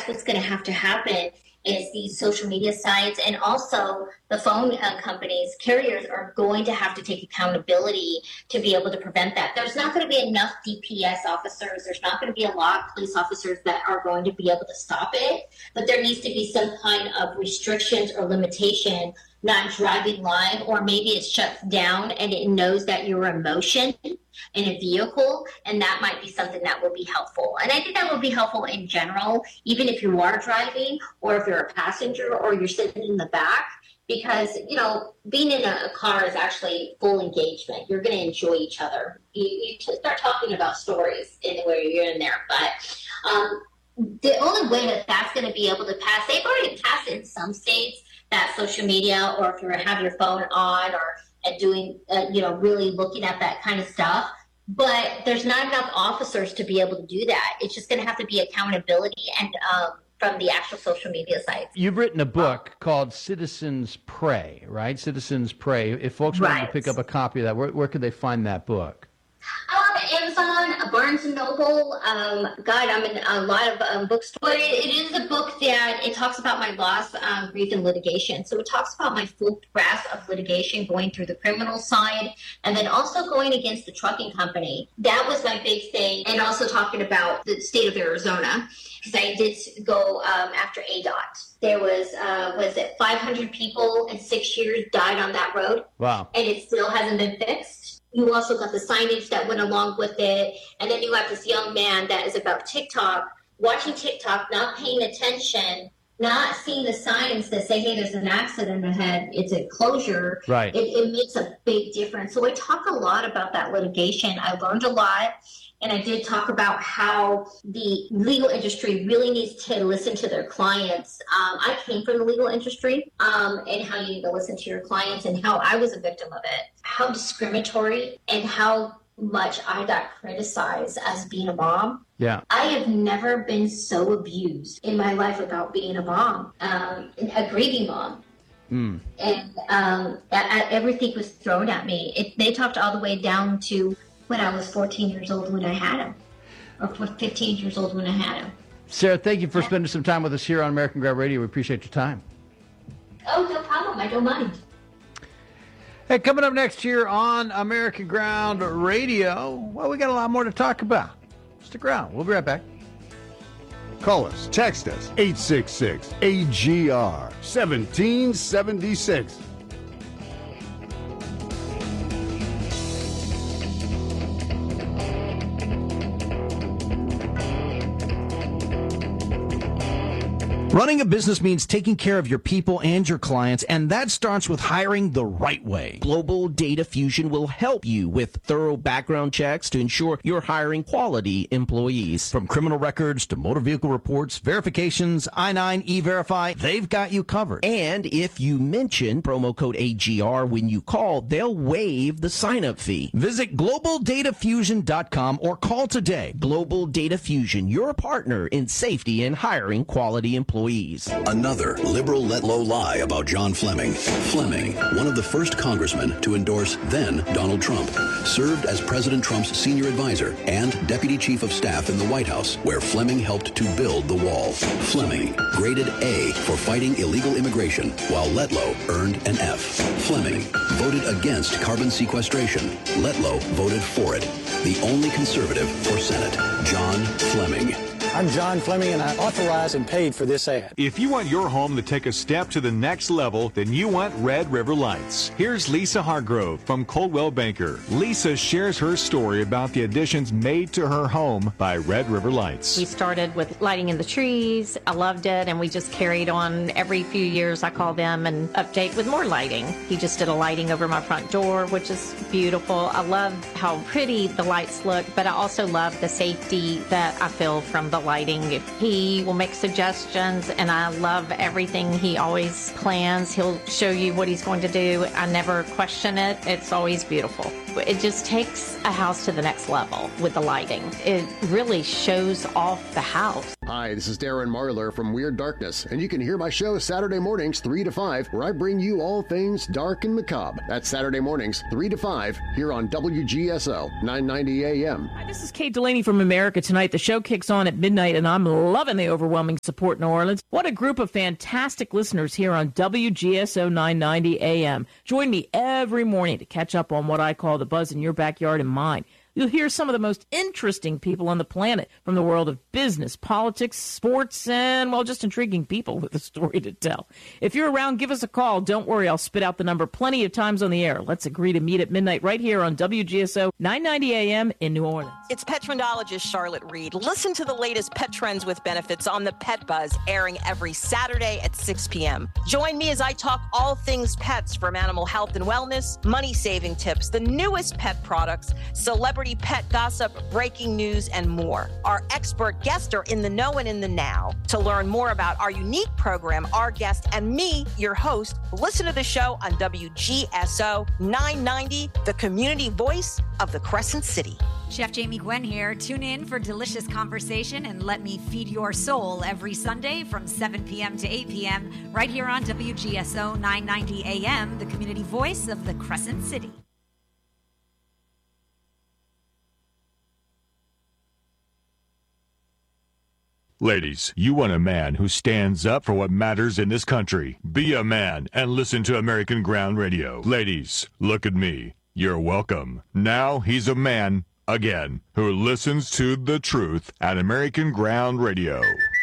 what's going to have to happen is these social media sites and also the phone companies, carriers are going to have to take accountability to be able to prevent that. There's not going to be enough DPS officers. There's not going to be a lot of police officers that are going to be able to stop it. But there needs to be some kind of restrictions or limitation, not driving live, or maybe it shuts down and it knows that you're in motion in a vehicle, and that might be something that will be helpful. And I think that will be helpful in general, even if you are driving or if you're a passenger or you're sitting in the back, because, you know, being in a car is actually full engagement. You're going to enjoy each other. You start talking about stories where you're in there. But the only way that that's going to be able to pass, they've already passed it in some states, that social media, or if you have your phone on or doing, really looking at that kind of stuff. But there's not enough officers to be able to do that. It's just going to have to be accountability and from the actual social media sites. You've written a book called Citizens Pray, right? Citizens Pray. If folks want to pick up a copy of that, where could they find that book? Amazon, Barnes & Noble. I'm in a lot of bookstores. It is a book that it talks about my loss, grief, and litigation. So it talks about my full grasp of litigation, going through the criminal side, and then also going against the trucking company. That was my big thing, and also talking about the state of Arizona, because I did go after ADOT. There was 500 people in 6 years died on that road. Wow. And it still hasn't been fixed. You also got the signage that went along with it. And then you have this young man that is about TikTok, watching TikTok, not paying attention, not seeing the signs that say, hey, there's an accident ahead, it's a closure. Right. It makes a big difference. So I talk a lot about that litigation. I learned a lot. And I did talk about how the legal industry really needs to listen to their clients. I came from the legal industry, and how you need to listen to your clients and how I was a victim of it, how discriminatory and how much I got criticized as being a mom. Yeah. I have never been so abused in my life about being a mom, a grieving mom. Mm. And everything was thrown at me. They talked all the way down to when I was 14 years old when I had him, or 15 years old when I had him. Sarah, thank you for spending some time with us here on American Ground Radio. We appreciate your time. Oh, no problem. I don't mind. Hey, coming up next year on American Ground Radio, well, we got a lot more to talk about. Stick around. We'll be right back. Call us, text us, 866-AGR 1776. Running a business means taking care of your people and your clients, and that starts with hiring the right way. Global Data Fusion will help you with thorough background checks to ensure you're hiring quality employees. From criminal records to motor vehicle reports, verifications, I-9, E-Verify, they've got you covered. And if you mention promo code AGR when you call, they'll waive the sign-up fee. Visit GlobalDataFusion.com or call today. Global Data Fusion, your partner in safety and hiring quality employees. Another liberal let-low lie about John Fleming. Fleming, one of the first congressmen to endorse then Donald Trump, served as President Trump's senior advisor and deputy chief of staff in the White House, where Fleming helped to build the wall. Fleming, graded A for fighting illegal immigration, while Letlow earned an F. Fleming voted against carbon sequestration. Letlow voted for it. The only conservative for Senate, John Fleming. I'm John Fleming, and I authorized and paid for this ad. If you want your home to take a step to the next level, then you want Red River Lights. Here's Lisa Hargrove from Coldwell Banker. Lisa shares her story about the additions made to her home by Red River Lights. We started with lighting in the trees. I loved it, and we just carried on. Every few years I call them and update with more lighting. He just did a lighting over my front door, which is beautiful. I love how pretty the lights look, but I also love the safety that I feel from the lighting. He will make suggestions, and I love everything he always plans. He'll show you what he's going to do. I never question it. It's always beautiful. It just takes a house to the next level with the lighting. It really shows off the house. Hi, this is Darren Marlar from Weird Darkness, and you can hear my show Saturday mornings 3 to 5, where I bring you all things dark and macabre. That's Saturday mornings 3 to 5 here on WGSO 990 AM. Hi, this is Kate Delaney from America Tonight. The show kicks on at midnight, and I'm loving the overwhelming support in New Orleans. What a group of fantastic listeners here on WGSO 990 AM. Join me every morning to catch up on what I call the buzz in your backyard and mine. You'll hear some of the most interesting people on the planet from the world of business, politics, sports, and, well, just intriguing people with a story to tell. If you're around, give us a call. Don't worry, I'll spit out the number plenty of times on the air. Let's agree to meet at midnight right here on WGSO 990 AM in New Orleans. It's pet trendologist Charlotte Reed. Listen to the latest pet trends with benefits on the Pet Buzz, airing every Saturday at 6 p.m. Join me as I talk all things pets, from animal health and wellness, money-saving tips, the newest pet products, celebrity pet gossip, breaking news, and more. Our expert guests are in the know and in the now. To learn more about our unique program, our guest, and me, your host, listen to the show on WGSO 990, the community voice of the Crescent City. Chef Jamie Gwen here. Tune in for delicious conversation and let me feed your soul every Sunday from 7 p.m. to 8 p.m. right here on WGSO 990 AM, the community voice of the Crescent City. Ladies, you want a man who stands up for what matters in this country. Be a man and listen to American Ground Radio. Ladies, look at me. You're welcome. Now he's a man, again, who listens to the truth at American Ground Radio.